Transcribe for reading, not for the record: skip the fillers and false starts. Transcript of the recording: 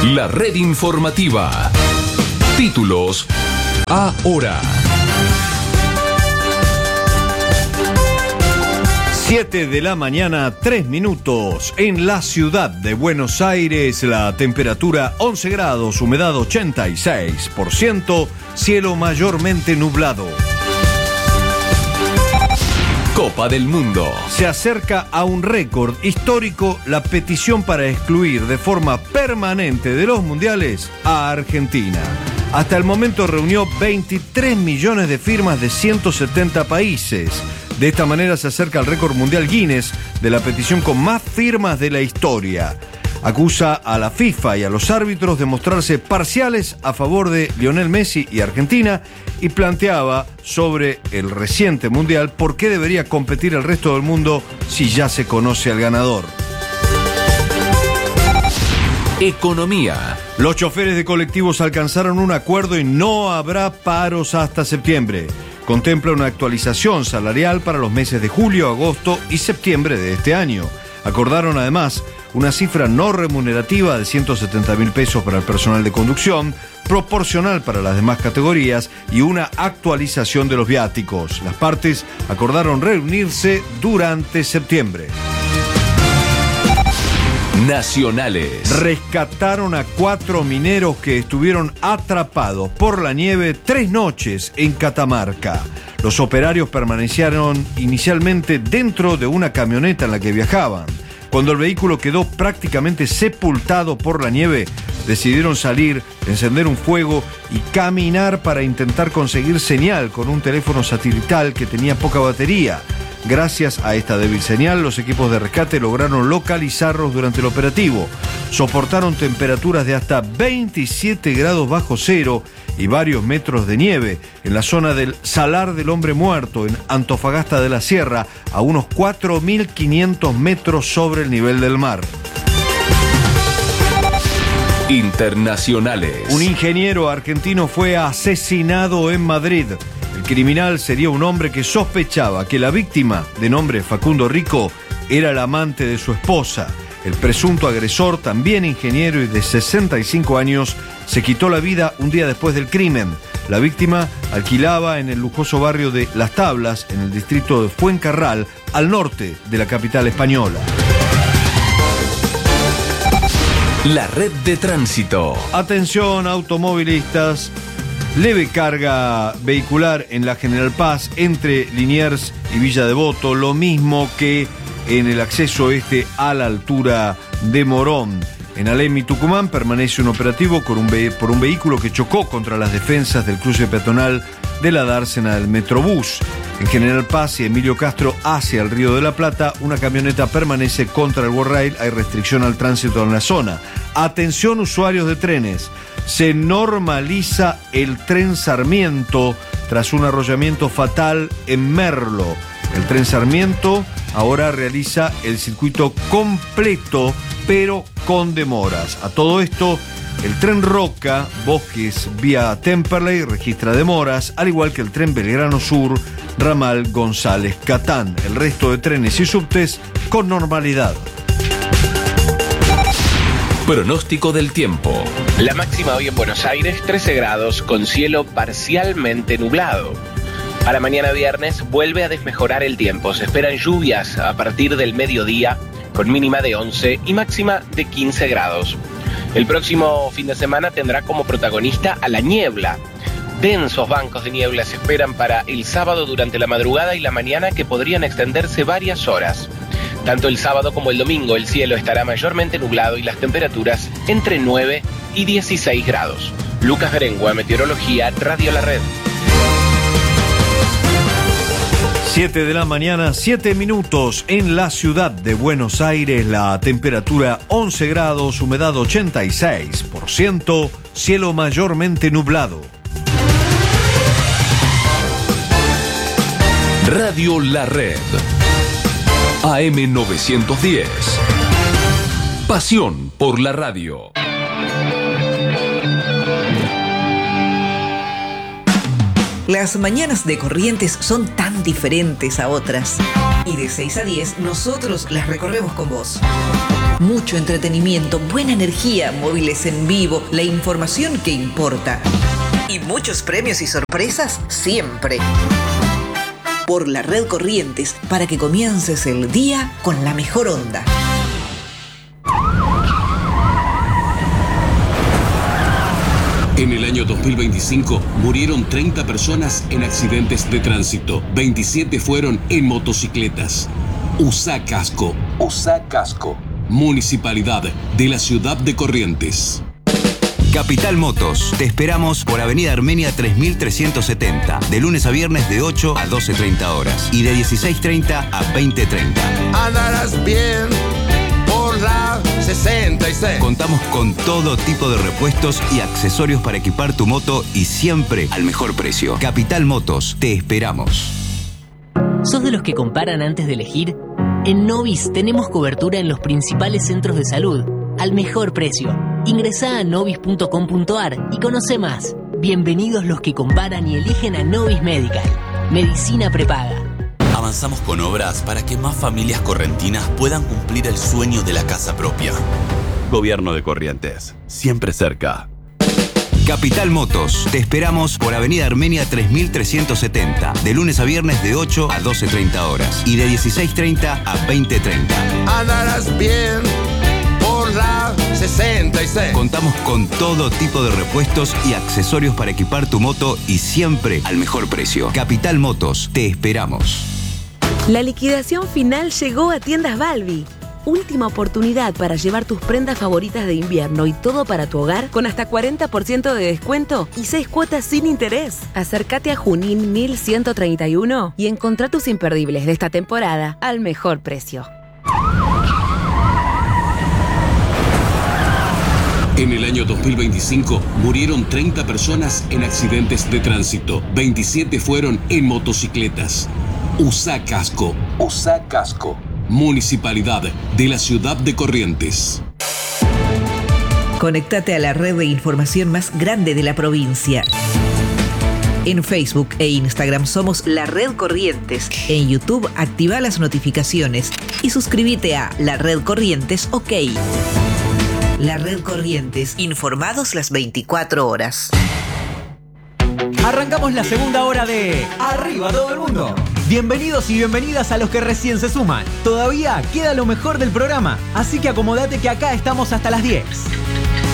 La red informativa. Títulos ahora. 7 de la mañana, 3 minutos. En la ciudad de Buenos Aires, la temperatura 11 grados, humedad 86%, cielo mayormente nublado. Copa del Mundo. Se acerca a un récord histórico la petición para excluir de forma permanente de los mundiales a Argentina. Hasta el momento reunió 23 millones de firmas de 170 países. De esta manera se acerca al récord mundial Guinness de la petición con más firmas de la historia. Acusa a la FIFA y a los árbitros de mostrarse parciales a favor de Lionel Messi y Argentina y planteaba sobre el reciente mundial por qué debería competir el resto del mundo si ya se conoce al ganador. Economía. Los choferes de colectivos alcanzaron un acuerdo y no habrá paros hasta septiembre. Contempla una actualización salarial para los meses de julio, agosto y septiembre de este año. Acordaron además una cifra no remunerativa de 170.000 pesos para el personal de conducción, proporcional para las demás categorías y una actualización de los viáticos. Las partes acordaron reunirse durante septiembre. Nacionales. Rescataron a 4 mineros que estuvieron atrapados por la nieve 3 noches en Catamarca. Los operarios permanecieron inicialmente dentro de una camioneta en la que viajaban. Cuando el vehículo quedó prácticamente sepultado por la nieve, decidieron salir, encender un fuego y caminar para intentar conseguir señal con un teléfono satelital que tenía poca batería. Gracias a esta débil señal, los equipos de rescate lograron localizarlos durante el operativo. Soportaron temperaturas de hasta 27 grados bajo cero y varios metros de nieve en la zona del Salar del Hombre Muerto, en Antofagasta de la Sierra, a unos 4.500 metros sobre el nivel del mar. Internacionales. Un ingeniero argentino fue asesinado en Madrid. El criminal sería un hombre que sospechaba que la víctima, de nombre Facundo Rico, era el amante de su esposa. El presunto agresor, también ingeniero y de 65 años, se quitó la vida un día después del crimen. La víctima alquilaba en el lujoso barrio de Las Tablas, en el distrito de Fuencarral, al norte de la capital española. La red de tránsito. Atención, automovilistas. Leve carga vehicular en la General Paz entre Liniers y Villa Devoto, lo mismo que en el acceso este a la altura de Morón. En Alem y Tucumán permanece un operativo por un vehículo que chocó contra las defensas del cruce peatonal de la dársena del Metrobús. En General Paz y Emilio Castro hacia el Río de la Plata, una camioneta permanece contra el guardrail. Hay restricción al tránsito en la zona. Atención, usuarios de trenes. Se normaliza el tren Sarmiento tras un arrollamiento fatal en Merlo. El tren Sarmiento ahora realiza el circuito completo, pero con demoras. A todo esto, el tren Roca, Bosques vía Temperley, registra demoras, al igual que el tren Belgrano Sur, ramal González Catán. El resto de trenes y subtes con normalidad. Pronóstico del tiempo. La máxima hoy en Buenos Aires, 13 grados, con cielo parcialmente nublado. Para mañana viernes vuelve a desmejorar el tiempo. Se esperan lluvias a partir del mediodía, con mínima de 11 y máxima de 15 grados. El próximo fin de semana tendrá como protagonista a la niebla. Densos bancos de niebla se esperan para el sábado durante la madrugada y la mañana, que podrían extenderse varias horas. Tanto el sábado como el domingo el cielo estará mayormente nublado y las temperaturas entre 9 y 16 grados. Lucas Berengua, Meteorología, Radio La Red. 7 de la mañana, 7 minutos. En la ciudad de Buenos Aires, la temperatura 11 grados, humedad 86%, cielo mayormente nublado. Radio La Red. AM 910. Pasión por la radio. Las mañanas de Corrientes son tan diferentes a otras. Y de 6 a 10 nosotros las recorremos con vos. Mucho entretenimiento, buena energía, móviles en vivo, la información que importa. Y muchos premios y sorpresas siempre. Por la red Corrientes, para que comiences el día con la mejor onda. En el año 2025 murieron 30 personas en accidentes de tránsito. 27 fueron en motocicletas. Usá casco. Usá casco. Municipalidad de la ciudad de Corrientes. Capital Motos. Te esperamos por Avenida Armenia 3370. De lunes a viernes de 8 a 12:30 horas. Y de 16:30 a 20:30. Andarás bien por la 66. Contamos con todo tipo de repuestos y accesorios para equipar tu moto y siempre al mejor precio. Capital Motos. Te esperamos. ¿Sos de los que comparan antes de elegir? En Novis tenemos cobertura en los principales centros de salud, al mejor precio. Ingresá a novis.com.ar y conoce más. Bienvenidos los que comparan y eligen a Novis Medical. Medicina prepaga. Avanzamos con obras para que más familias correntinas puedan cumplir el sueño de la casa propia. Gobierno de Corrientes, siempre cerca. Capital Motos. Te esperamos por Avenida Armenia 3370. De lunes a viernes de 8 a 12:30 horas. Y de 16:30 a 20:30. Andarás bien por la 66. Contamos con todo tipo de repuestos y accesorios para equipar tu moto y siempre al mejor precio. Capital Motos. Te esperamos. La liquidación final llegó a Tiendas Balbi. Última oportunidad para llevar tus prendas favoritas de invierno y todo para tu hogar con hasta 40% de descuento y 6 cuotas sin interés. Acércate a Junín 1131 y encontrá tus imperdibles de esta temporada al mejor precio. En el año 2025 murieron 30 personas en accidentes de tránsito. 27 fueron en motocicletas. Usá casco. Usá casco. Municipalidad de la ciudad de Corrientes. Conectate a la red de información más grande de la provincia. En Facebook e Instagram somos La Red Corrientes. En YouTube activa las notificaciones y suscríbete a La Red Corrientes OK. La Red Corrientes, informados las 24 horas. Arrancamos la segunda hora de Arriba Todo el Mundo. Bienvenidos y bienvenidas a los que recién se suman. Todavía queda lo mejor del programa, así que acomodate que acá estamos hasta las 10.